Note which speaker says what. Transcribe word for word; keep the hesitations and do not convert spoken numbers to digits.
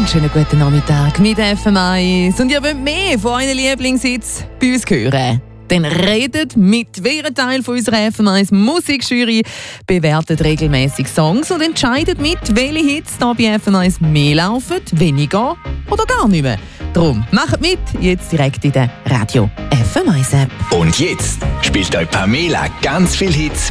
Speaker 1: schönen guten Nachmittag mit F M eins. Und ihr wollt mehr von euren Lieblingshits bei uns hören? Dann redet mit. Wäre Teil von unserer F M eins Musikjury, bewertet regelmäßig Songs und entscheidet mit, welche Hits da bei F M eins mehr laufen, weniger oder gar nicht mehr. Darum macht mit, jetzt direkt in der Radio F M eins App.
Speaker 2: Und jetzt spielt euch Pamela ganz viel Hits